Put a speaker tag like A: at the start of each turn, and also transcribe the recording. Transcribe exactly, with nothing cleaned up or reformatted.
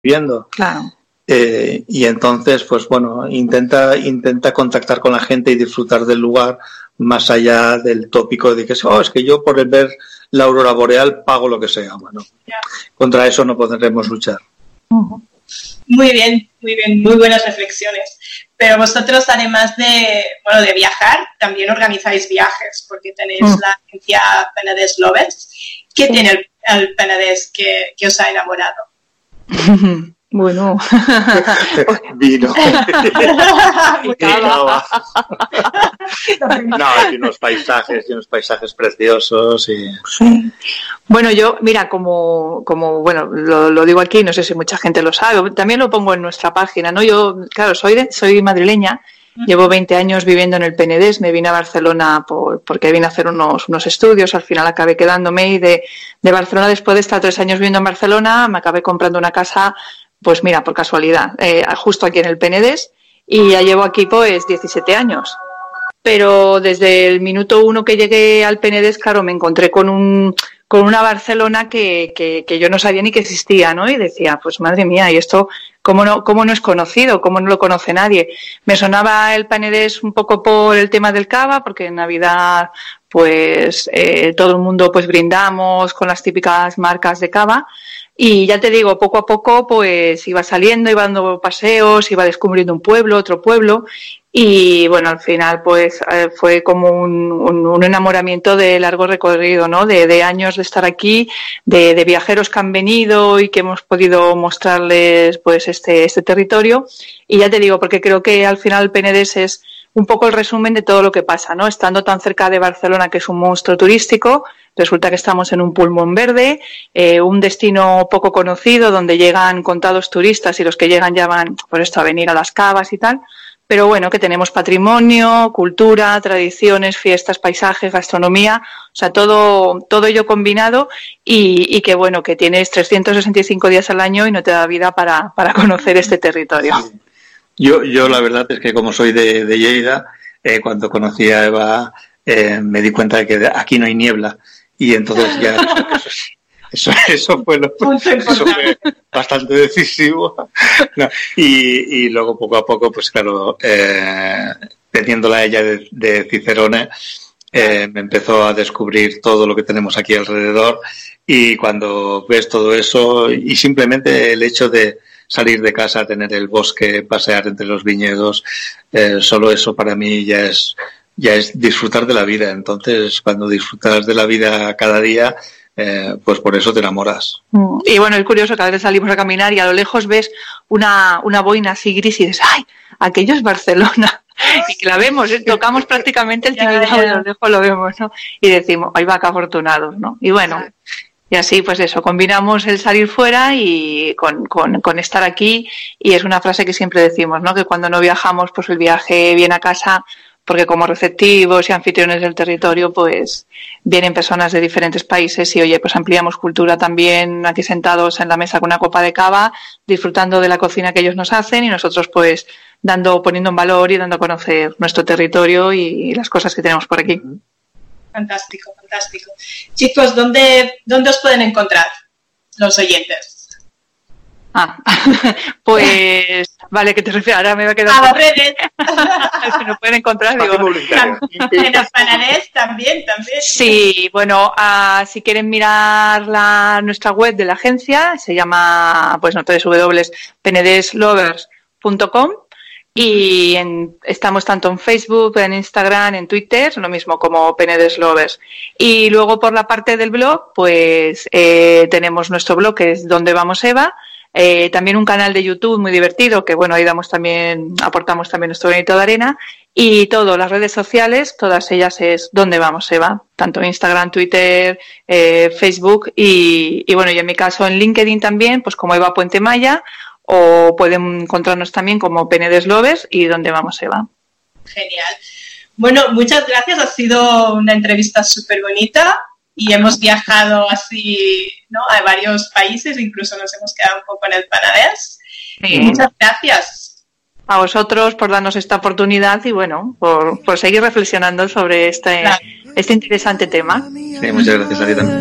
A: viviendo.
B: Claro.
A: Eh, y entonces, pues bueno, intenta, intenta contactar con la gente y disfrutar del lugar más allá del tópico de que oh, es que yo por el ver la aurora boreal pago lo que sea. Bueno, yeah. Contra eso no podremos luchar.
B: Uh-huh.
C: Muy bien, muy bien, muy buenas reflexiones. Pero vosotros, además de, bueno, de viajar, también organizáis viajes, porque tenéis uh-huh. la agencia Penedès Lovers. ¿Qué uh-huh. tiene el, el Penedès que, que os ha enamorado?
B: Bueno,
A: vino. No, hay unos paisajes, y unos paisajes preciosos y.
B: Sí. Bueno, yo, mira, como, como bueno, lo, lo digo aquí, no sé si mucha gente lo sabe, también lo pongo en nuestra página, ¿no? Yo, claro, soy de, soy madrileña. Llevo veinte años viviendo en el Penedès, me vine a Barcelona por, porque vine a hacer unos, unos estudios, al final acabé quedándome y de, de Barcelona, después de estar tres años viviendo en Barcelona, me acabé comprando una casa, pues mira, por casualidad, eh, justo aquí en el Penedès, y ya llevo aquí pues diecisiete años. Pero desde el minuto uno que llegué al Penedès, claro, me encontré con un con una Barcelona que, que, que yo no sabía ni que existía, ¿no? Y decía, pues madre mía, ¿y esto cómo no, cómo no es conocido? ¿Cómo no lo conoce nadie? Me sonaba el Penedès un poco por el tema del cava, porque en Navidad, pues, eh, todo el mundo, pues, brindamos con las típicas marcas de cava. Y ya te digo, poco a poco, pues, iba saliendo, iba dando paseos, iba descubriendo un pueblo, otro pueblo. Y bueno, al final pues eh, fue como un, un, un enamoramiento de largo recorrido, ¿no? De, de años de estar aquí, de, de viajeros que han venido y que hemos podido mostrarles pues este, este territorio. Y ya te digo, porque creo que al final el Penedès es un poco el resumen de todo lo que pasa, ¿no? Estando tan cerca de Barcelona, que es un monstruo turístico, resulta que estamos en un pulmón verde, eh, un destino poco conocido donde llegan contados turistas y los que llegan ya van por esto a venir a las cavas y tal. Pero bueno, que tenemos patrimonio, cultura, tradiciones, fiestas, paisajes, gastronomía, o sea, todo, todo ello combinado y, y que bueno, que tienes trescientos sesenta y cinco días al año y no te da vida para, para conocer este territorio.
A: Sí. Yo, yo la verdad es que como soy de, de Lleida, eh, cuando conocí a Eva eh, me di cuenta de que aquí no hay niebla y entonces ya... Eso, eso, fue lo, eso fue bastante decisivo. No, y, y luego poco a poco, pues claro, eh, teniéndola a ella de, de Cicerone, eh, me empezó a descubrir todo lo que tenemos aquí alrededor y cuando ves todo eso y simplemente el hecho de salir de casa, tener el bosque, pasear entre los viñedos, eh, solo eso para mí ya es, ya es disfrutar de la vida. Entonces, cuando disfrutas de la vida cada día, Eh, pues por eso te enamoras.
B: Y bueno, es curioso que a veces salimos a caminar y a lo lejos ves una, una boina así gris y dices, ¡ay! Aquello es Barcelona. Y que la vemos, ¿eh? Tocamos prácticamente el Tibidabo y a lo lejos lo vemos, ¿no? Y decimos, ¡ay, va, qué afortunados!, ¿no? Y bueno, y así, pues eso, combinamos el salir fuera y con, con, con estar aquí. Y es una frase que siempre decimos, ¿no? Que cuando no viajamos, pues el viaje viene a casa, porque como receptivos y anfitriones del territorio, pues vienen personas de diferentes países y, oye, pues ampliamos cultura también aquí sentados en la mesa con una copa de cava, disfrutando de la cocina que ellos nos hacen y nosotros pues dando, poniendo en valor y dando a conocer nuestro territorio y las cosas que tenemos por aquí.
C: Fantástico, fantástico. Chicos, ¿dónde, dónde os pueden encontrar los oyentes?
B: Ah, pues vale, ¿qué te refieres? Ahora me va a quedar...
C: A las redes.
B: Se nos pueden encontrar, digo...
C: En el Penedès también, también.
B: Sí, bueno, uh, si quieren mirar la, nuestra web de la agencia, se llama, pues no, doble u doble u doble u punto penedès lovers punto com y en, estamos tanto en Facebook, en Instagram, en Twitter, lo mismo como Penedès Lovers. Y luego por la parte del blog, pues eh, tenemos nuestro blog, que es Donde Vamos Eva. Eh, también un canal de YouTube muy divertido, que bueno, ahí damos también, aportamos también nuestro granito de arena, y todo, las redes sociales, todas ellas es Donde Vamos Eva, tanto Instagram, Twitter, eh, Facebook y, y bueno, y en mi caso en LinkedIn también, pues como Eva Puente Maya, o pueden encontrarnos también como Penedès Lovers y Donde Vamos Eva.
C: Genial. Bueno, muchas gracias, ha sido una entrevista súper bonita. Y hemos viajado así, ¿no?, a varios países, incluso nos hemos quedado un poco en el Penedès. Sí. Muchas gracias.
B: A vosotros por darnos esta oportunidad y, bueno, por, por seguir reflexionando sobre este, claro. este interesante tema.
A: Sí, muchas gracias a ti también.